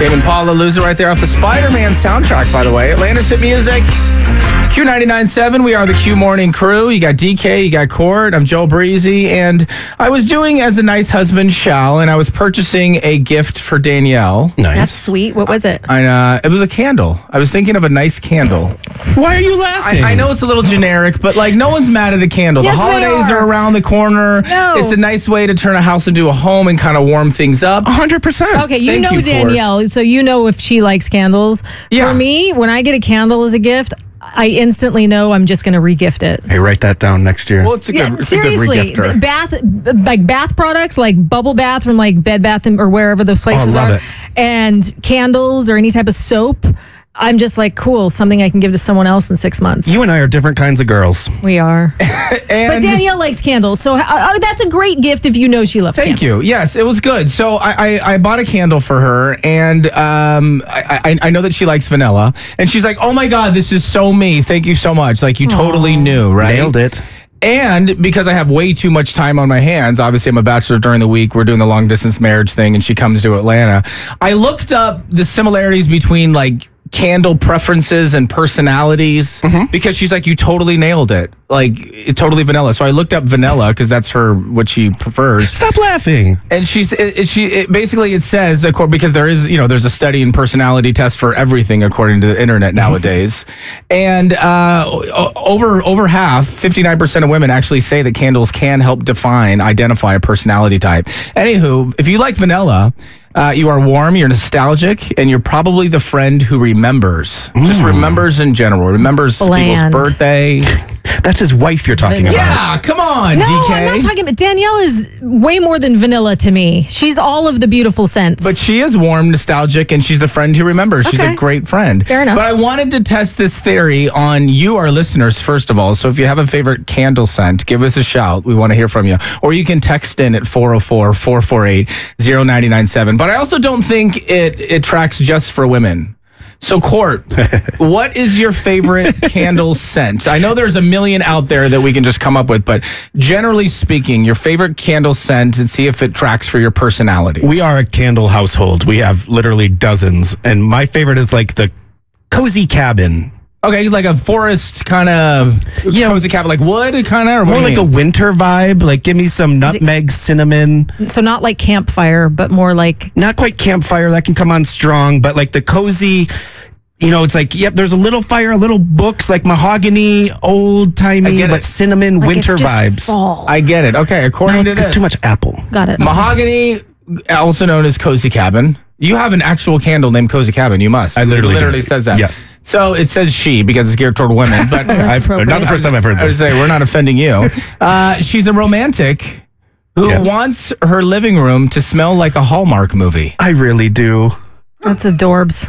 Tame Impala, Loser right there off the Spider-Man soundtrack, by the way. Atlanta's Hit Music. Q99.7, we are the Q Morning Crew. You got DK, you got Court. I'm Joe Breezy, and I was doing as a nice husband shall, and I was purchasing a gift for Danielle. Nice. That's sweet. What was it? It was a candle. I was thinking of a nice candle. Why are you laughing? I know it's a little generic, but like no one's mad at a candle. Yes, the they holidays are around the corner. No. It's a nice way to turn a house into a home and kind of warm things up. 100%. Okay, you Thank know you, Danielle, so you know if she likes candles. Yeah. For me, when I get a candle as a gift, I instantly know I'm just going to regift it. Hey, write that down next year. Well, it's a good seriously, regifter. bath products like bubble bath from like Bed Bath or wherever those places love are, it. and candles or any type of soap. I'm just like, cool, something I can give to someone else in 6 months. You and I are different kinds of girls. We are. And But Danielle likes candles, so that's a great gift if you know she loves Thank candles. you. Yes, it was good. So I bought a candle for her, and I know that she likes vanilla, and she's like, "Oh my God, this is so me. Thank you so much. Like you totally knew, right?" Nailed it. And because I have way too much time on my hands, obviously I'm a bachelor during the week. We're doing the long distance marriage thing, and she comes to Atlanta. I looked up the similarities between like candle preferences and personalities because she's like, you totally nailed it. Like totally vanilla. So I looked up vanilla because that's what she prefers. Stop laughing. And basically it says, because there's a study and personality test for everything according to the internet nowadays. And over half, 59% of women actually say that candles can help identify a personality type. Anywho, if you like vanilla, you are warm, you're nostalgic, and you're probably the friend who remembers. Just remembers in general. Remembers people's birthday. That's his wife you're talking about. Yeah, come on, No, DK. I'm not talking about Danielle is way more than vanilla to me. She's all of the beautiful scents. But she is warm, nostalgic, and she's a friend who remembers. She's a Okay. great friend. Fair enough. But I wanted to test this theory on you, our listeners, first of all. So if you have a favorite candle scent, give us a shout. We want to hear from you. Or you can text in at 404-448-0997. But I also don't think it tracks just for women. So, Court, what is your favorite candle scent? I know there's a million out there that we can just come up with, but generally speaking, your favorite candle scent, and see if it tracks for your personality. We are a candle household. We have literally dozens. And my favorite is like the Cozy Cabin. Okay, like a forest kind of, cozy cabin, like wood kind of? More like a winter vibe. Like give me some nutmeg, cinnamon. so not like campfire, but more like Not quite campfire. That can come on strong. But like the cozy, it's like, yep, there's a little fire, a little books, like mahogany, old-timey, get but it. cinnamon, like winter it's just vibes. fall. I get it. Okay, according to this. Too much apple. Got it. Mahogany, also known as Cozy Cabin. You have an actual candle named Cozy Cabin. You must. I literally It do. says that. Yes. So it says she because it's geared toward women. But appropriate. Not the first time I've heard I would this. say we're not offending you. She's a romantic who wants her living room to smell like a Hallmark movie. I really do. That's adorbs.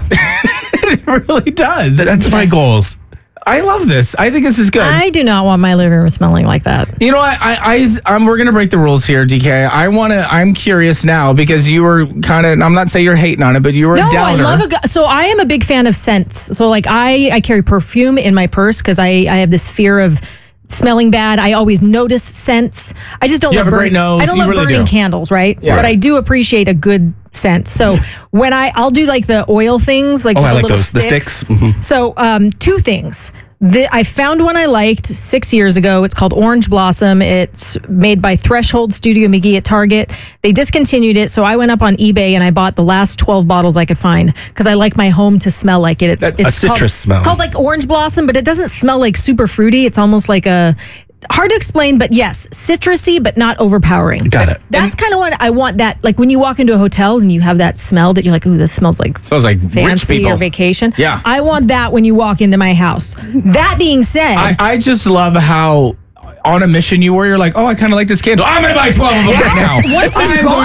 It really does. That's my goals. I love this. I think this is good. I do not want my living room smelling like that. You know what? We're gonna break the rules here, DK. I'm curious now because you were kind of. I'm not saying you're hating on it, but you were No, a downer. I love so I am a big fan of scents. So like I carry perfume in my purse because I have this fear of smelling bad. I always notice scents. I just don't You love have a great nose. I don't You love really burning do. candles, right? Yeah. But I do appreciate a good scent. So when I'll do like the oil things, like Oh, with I the like little those. The sticks. Mhm. So two things. I found one I liked 6 years ago. It's called Orange Blossom. It's made by Threshold Studio McGee at Target. They discontinued it, so I went up on eBay and I bought the last 12 bottles I could find because I like my home to smell like it. It's A citrus smell. It's called like Orange Blossom, but it doesn't smell like super fruity. It's almost like hard to explain, but yes, citrusy, but not overpowering. Got it. That's kind of what I want. That like when you walk into a hotel and you have that smell that you're like, ooh, this smells like rich fancy people. or vacation. Yeah. I want that when you walk into my house. That being said, I just love how on a mission you were. You're like, oh, I kind of like this candle. I'm going to buy 12 of them right now. Once it's I'm gone,